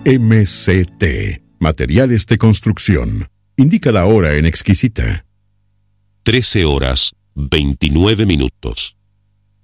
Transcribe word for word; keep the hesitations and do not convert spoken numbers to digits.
M C T, Materiales de Construcción. Indica la hora en Exquisita. trece horas, veintinueve minutos.